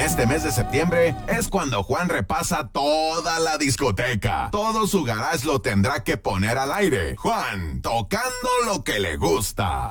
este mes de septiembre es cuando Juan repasa toda la discoteca. Todo su garage lo tendrá que poner al aire. Juan, tocando lo que le gusta.